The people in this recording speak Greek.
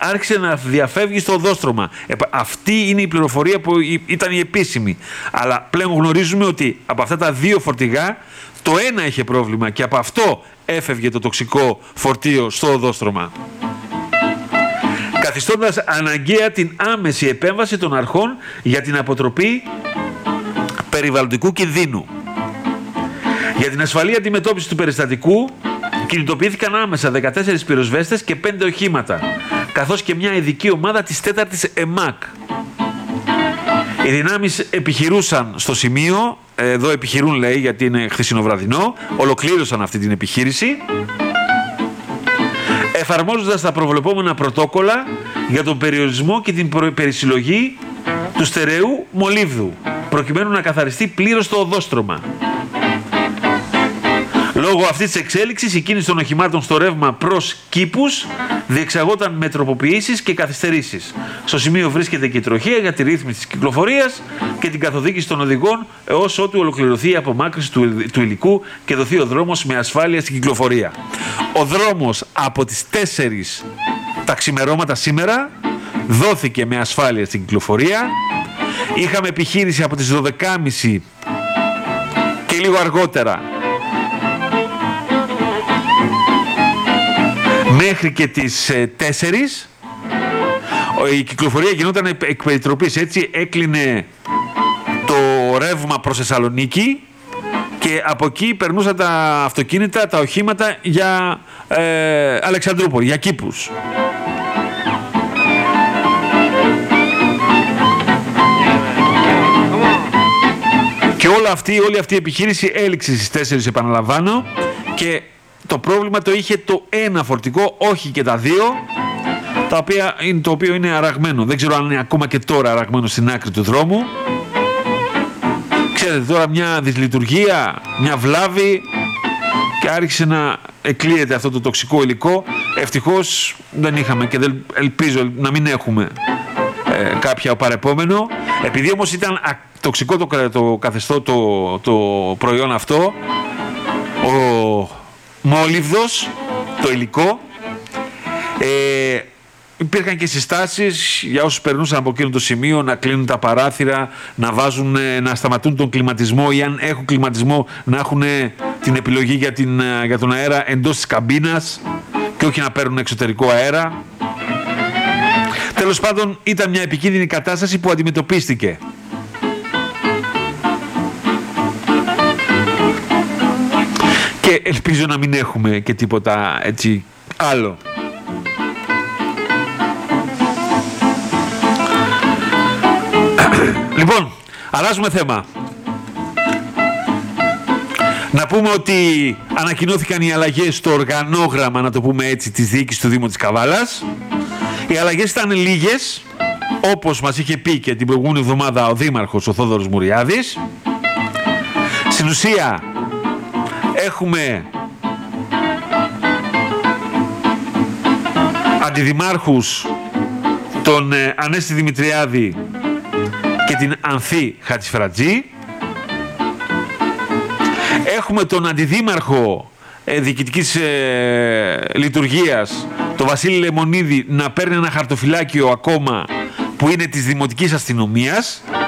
άρχισε να διαφεύγει στο οδόστρωμα. Αυτή είναι η πληροφορία που ήταν η επίσημη. Αλλά πλέον γνωρίζουμε ότι από αυτά τα 2 φορτηγά το ένα είχε πρόβλημα και από αυτό έφευγε το τοξικό φορτίο στο οδόστρωμα, καθιστώντας αναγκαία την άμεση επέμβαση των αρχών για την αποτροπή περιβαλλοντικού κινδύνου. Για την ασφαλή αντιμετώπιση του περιστατικού κινητοποιήθηκαν άμεσα 14 πυροσβέστες και 5 οχήματα, καθώς και μια ειδική ομάδα της 4ης ΕΜΑΚ. Οι δυνάμεις επιχειρούσαν στο σημείο, εδώ επιχειρούν λέει γιατί είναι χθεσινοβραδινό, ολοκλήρωσαν αυτή την επιχείρηση, εφαρμόζοντας τα προβλεπόμενα πρωτόκολλα για τον περιορισμό και την περισυλλογή του στερεού μολύβδου, προκειμένου να καθαριστεί πλήρως το οδόστρωμα. Λόγω αυτής της εξέλιξης, η κίνηση των οχημάτων στο ρεύμα προς κήπους διεξαγόταν με τροποποιήσεις και καθυστερήσεις. Στο σημείο βρίσκεται και η τροχέα για τη ρύθμιση της κυκλοφορίας και την καθοδήγηση των οδηγών έως ότου ολοκληρωθεί η απομάκρυνση του υλικού και δοθεί ο δρόμος με ασφάλεια στην κυκλοφορία. Ο δρόμος από τις 4 τα ξημερώματα σήμερα δόθηκε με ασφάλεια στην κυκλοφορία. Είχαμε επιχείρηση από τις 12.30 και λίγο αργότερα μέχρι και τις 4. Η κυκλοφορία γινόταν εκ περιτροπής, έτσι έκλεινε το ρεύμα προς Θεσσαλονίκη και από εκεί περνούσαν τα αυτοκίνητα, τα οχήματα για Αλεξανδρούπολη, για κήπους. Και όλη αυτή η επιχείρηση έληξε στις 4, επαναλαμβάνω, και το πρόβλημα το είχε το ένα φορτηγό, όχι και τα 2, το οποίο είναι αραγμένο. Δεν ξέρω αν είναι ακόμα και τώρα αραγμένο στην άκρη του δρόμου. Ξέρετε, τώρα μια δυσλειτουργία, μια βλάβη και άρχισε να εκλείεται αυτό το τοξικό υλικό. Ευτυχώς δεν είχαμε και ελπίζω να μην έχουμε κάποια παρεπόμενο. Επειδή όμως ήταν τοξικό το καθεστώ το προϊόν αυτό, ο μόλιβδος, το υλικό, υπήρχαν και συστάσεις για όσους περνούσαν από εκείνο το σημείο να κλείνουν τα παράθυρα, να σταματούν τον κλιματισμό ή αν έχουν κλιματισμό να έχουν την επιλογή για τον αέρα εντός της καμπίνας και όχι να παίρνουν εξωτερικό αέρα. Τέλος πάντων, ήταν μια επικίνδυνη κατάσταση που αντιμετωπίστηκε. Και ελπίζω να μην έχουμε και τίποτα έτσι άλλο. Λοιπόν, αλλάζουμε θέμα. Να πούμε ότι ανακοινώθηκαν οι αλλαγές στο οργανόγραμμα, να το πούμε έτσι, της διοίκησης του Δήμου της Καβάλας. Οι αλλαγές ήταν λίγες, όπως μας είχε πει και την προηγούμενη εβδομάδα ο Δήμαρχος, ο Θόδωρος Μουριάδης. Στην ουσία, έχουμε αντιδημάρχους τον Ανέστη Δημητριάδη και την Ανθή Χατσιφρατζή. Έχουμε τον αντιδήμαρχο διοικητικής λειτουργίας, τον Βασίλη Λεμονίδη, να παίρνει ένα χαρτοφυλάκιο ακόμα που είναι της Δημοτικής Αστυνομίας.